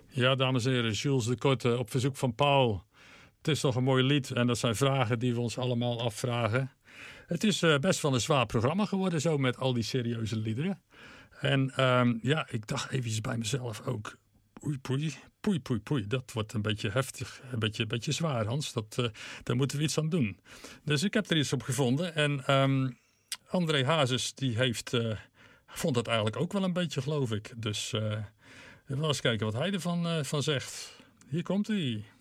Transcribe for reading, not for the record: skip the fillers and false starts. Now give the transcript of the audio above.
Ja, dames en heren, Jules de Korte op verzoek van Paul. Het is toch een mooi lied en dat zijn vragen die we ons allemaal afvragen. Het is best wel een zwaar programma geworden zo met al die serieuze liederen. En ik dacht even bij mezelf ook... Poei. Dat wordt een beetje heftig, een beetje zwaar, Hans. Daar moeten we iets aan doen. Dus ik heb er iets op gevonden. En André Hazes die vond het eigenlijk ook wel een beetje, geloof ik. Dus we gaan eens kijken wat hij ervan van zegt. Hier komt hij.